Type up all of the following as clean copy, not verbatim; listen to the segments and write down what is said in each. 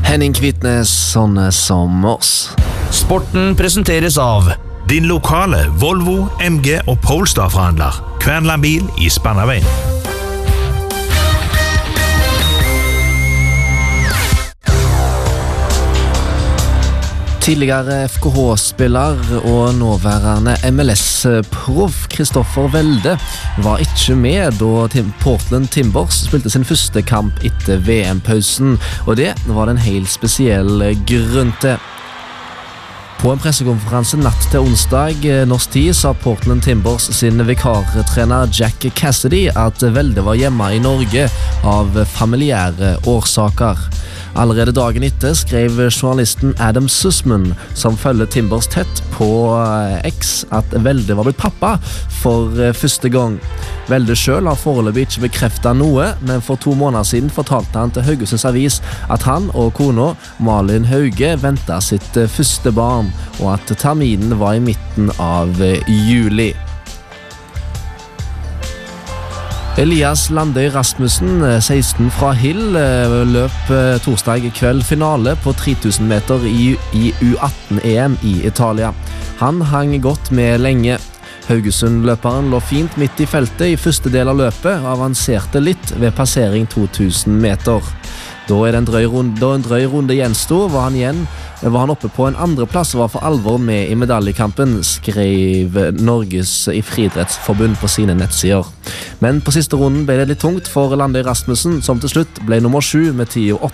Henning Kvitnes, sånne som oss. Sporten presenteres av din lokale Volvo, MG og Polestar-forhandler. Kvernland bil i Spannaveien. Tidligere FKH-spiller og nåværende MLS-proff Kristoffer Welde var ikke med da Portland Timbers spilte sin første kamp etter VM-pausen, og det var det en helt spesiell grunn til. På en pressekonferanse natt til onsdag norsk tid sa Portland Timbers sin vikartrener Jack Cassidy at Welde var hjemme i Norge av familiære årsaker. Allerede dagen etter skrev journalisten Adam Sussman, som følger Timbers tett på X, at Welde var blitt pappa for første gang. Welde selv har foreløpig ikke bekreftet noe, men for 2 måneder siden fortalte han til Haugesunds Avis at han og kona, Malin Hauge, ventet sitt første barn, og at terminen var i midten av juli. Elias Landøy Rasmussen, 16 fra Hill, løp torsdag kveld finale på 3000 meter i U18-EM i Italia. Han hang godt med lenge. Haugesund-løperen lå fint midt i feltet i første del av løpet og avanserte litt ved passering 2000 meter. Da en drøy runde gjenstod, var han oppe på en andreplass og var for alvor med i medaljekampen, skrev Norges friidrettsforbund på sine nettsider. Men på siste runden ble det litt tungt for Landøy Rasmussen, som til slutt ble nummer 7 med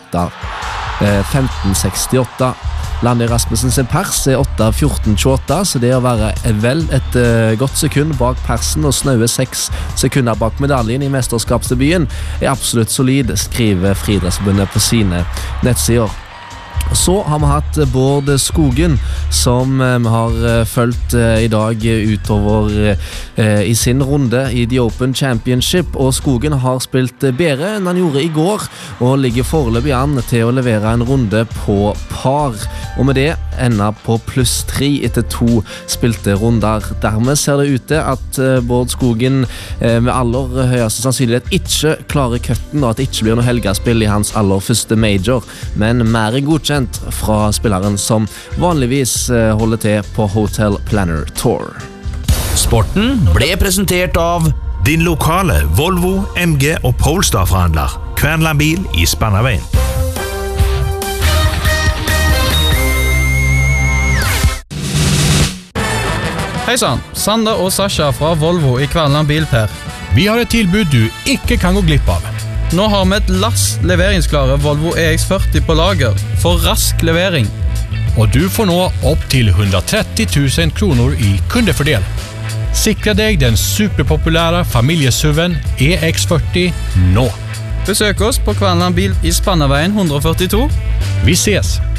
10.08.15.68. Landøy Rasmussen sin pers 8.14.28, så det å være vel et godt sekund bak persen og snaue 6 sekunder bak medaljen i mesterskapsdebuten absolutt solid, skriver friidrettsforbundet på sine nettsider. Så har vi hatt Bård Skogen, som vi har følt i dag utover i sin runde i The Open Championship, og Skogen har spilt bedre enn han gjorde i går, og ligger foreløpig an til å levere en runde på par, og med det enda på +3 etter 2 spilte runder. Dermed ser det ut til at Bård Skogen med aller høyeste sannsynlighet ikke klarer køtten, og at det ikke blir noe helgespill i hans aller første major, men mer godkjent fra spilleren som vanligvis holder til på Hotel Planner Tour. Sporten ble presentert av din lokale Volvo, MG og Polestar-forhandler. Kvernland bil i Spannaveien. Hei sann, Sander og Sasha fra Volvo i Kvernland bil Per. Vi har et tilbud du ikke kan gå glipp av. Nå har vi et lass leveringsklare Volvo EX40 på lager for rask levering. Og du får nå opp til 130 000 kroner i kundefordel. Sikre deg den superpopulære familiesuven EX40 nå. Besøk oss på Kvernland bil i Spannaveien 142. Vi ses!